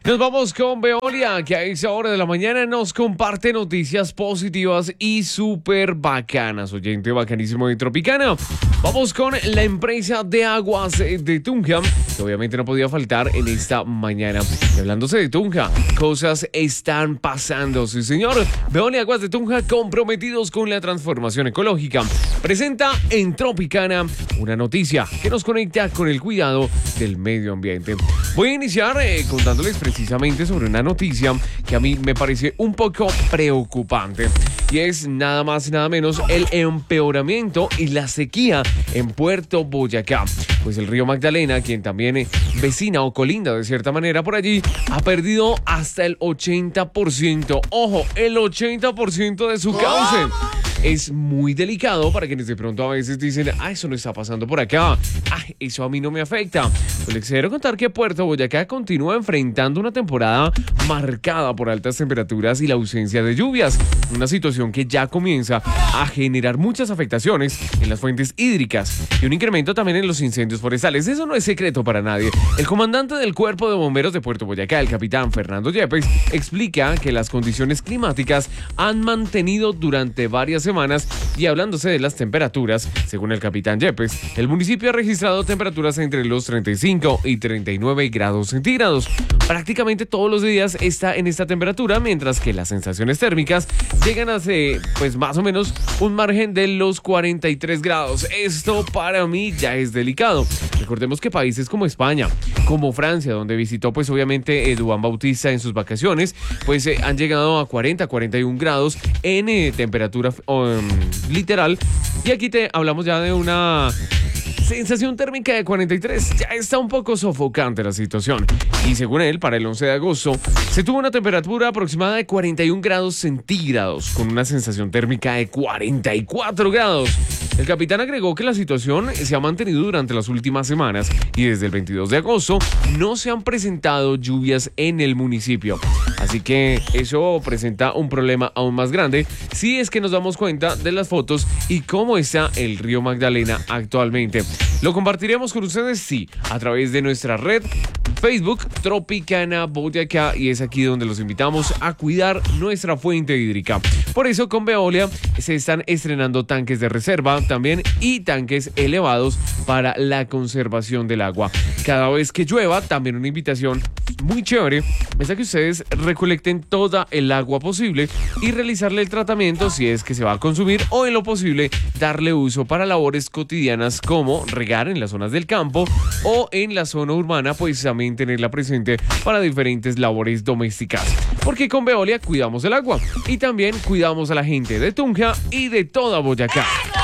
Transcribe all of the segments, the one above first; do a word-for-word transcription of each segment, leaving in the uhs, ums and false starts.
Nos vamos con Veolia, que a esa hora de la mañana nos comparte noticias positivas y súper bacanas. Oyente bacanísimo de Tropicana. Vamos con la empresa de aguas de Tunja, que obviamente no podía faltar en esta mañana. Y hablándose de Tunja, cosas están pasando, sí señor. Veolia Aguas de Tunja, comprometidos con la transformación ecológica, presenta en Tropicana una noticia que nos conecta con el cuidado del medio ambiente. Voy a iniciar eh, contándoles precisamente sobre una noticia que a mí me parece un poco preocupante. Y es nada más y nada menos el empeoramiento y la sequía en Puerto Boyacá. Pues el río Magdalena, quien también es vecina o colinda de cierta manera por allí, ha perdido hasta el ochenta por ciento. Ojo, el ochenta por ciento de su cauce. Es muy delicado para quienes de pronto a veces dicen, ah, eso no está pasando por acá, ah, eso a mí no me afecta. Pues les quiero contar que Puerto Boyacá continúa enfrentando una temporada marcada por altas temperaturas y la ausencia de lluvias, una situación que ya comienza a generar muchas afectaciones en las fuentes hídricas y un incremento también en los incendios forestales. Eso no es secreto para nadie. El comandante del Cuerpo de Bomberos de Puerto Boyacá, el capitán Fernando Yepes, explica que las condiciones climáticas han mantenido durante varias semanas semanas y hablándose de las temperaturas, según el capitán Yepes, el municipio ha registrado temperaturas entre los treinta y cinco y treinta y nueve grados centígrados. Prácticamente todos los días está en esta temperatura, mientras que las sensaciones térmicas llegan a ser, pues más o menos un margen de los cuarenta y tres grados. Esto para mí ya es delicado. Recordemos que países como España, como Francia, donde visitó pues obviamente Eduard Bautista en sus vacaciones, pues eh, han llegado a cuarenta, cuarenta y un grados en eh, temperatura um, literal. Y aquí te hablamos ya de una sensación térmica de cuarenta y tres. Ya está un poco sofocante la situación. Y según él, para el once de agosto, se tuvo una temperatura aproximada de cuarenta y un grados centígrados, con una sensación térmica de cuarenta y cuatro grados. El capitán agregó que la situación se ha mantenido durante las últimas semanas y desde el veintidós de agosto no se han presentado lluvias en el municipio. Así que eso presenta un problema aún más grande si es que nos damos cuenta de las fotos y cómo está el río Magdalena actualmente. Lo compartiremos con ustedes, sí, a través de nuestra red Facebook Tropicana Boyacá, y es aquí donde los invitamos a cuidar nuestra fuente hídrica. Por eso con Veolia se están estrenando tanques de reserva también y tanques elevados para la conservación del agua. Cada vez que llueva, también una invitación muy chévere es a que ustedes recolecten toda el agua posible y realizarle el tratamiento si es que se va a consumir, o en lo posible darle uso para labores cotidianas como regar en las zonas del campo o en la zona urbana, pues también tenerla presente para diferentes labores domésticas. Porque con Veolia cuidamos el agua y también cuidamos a la gente de Tunja y de toda Boyacá.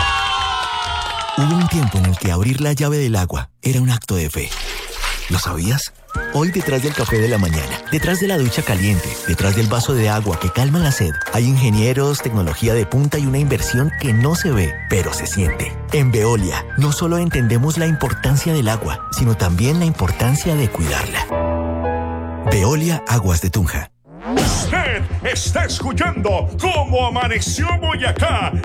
Hubo un tiempo en el que abrir la llave del agua era un acto de fe. ¿Lo sabías? Hoy, detrás del café de la mañana, detrás de la ducha caliente, detrás del vaso de agua que calma la sed, hay ingenieros, tecnología de punta y una inversión que no se ve, pero se siente. En Veolia, no solo entendemos la importancia del agua, sino también la importancia de cuidarla. Veolia Aguas de Tunja. Usted está escuchando Cómo Amaneció Boyacá.